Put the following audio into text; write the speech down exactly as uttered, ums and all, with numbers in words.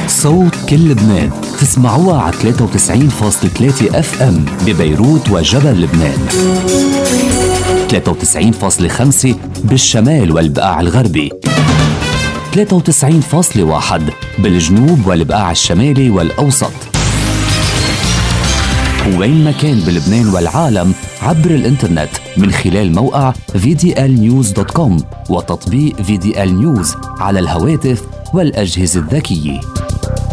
صوت كل لبنان تسمعوها على ثلاثة وتسعين فاصلة ثلاثة اف ام ببيروت وجبل لبنان، ثلاثة وتسعين فاصلة خمسة بالشمال والبقاع الغربي، ثلاثة وتسعين فاصلة واحد بالجنوب والبقاع الشمالي والأوسط، وين ما كان بلبنان والعالم عبر الانترنت من خلال موقع في دي إل نيوز دوت كوم وتطبيق في دي إل نيوز على الهواتف والأجهزة الذكية.